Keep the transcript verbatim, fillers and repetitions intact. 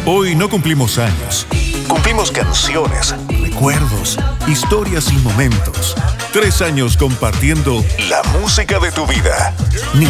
Hoy no cumplimos años. Cumplimos canciones, recuerdos, historias y momentos. Tres años compartiendo la música de tu vida. Ni